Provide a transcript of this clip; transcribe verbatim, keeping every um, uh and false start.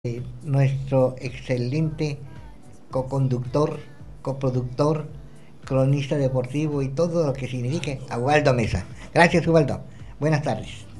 eh, nuestro excelente co-conductor, coproductor, cronista deportivo y todo lo que signifique a Ubaldo Mesa. Gracias, Ubaldo. Buenas tardes.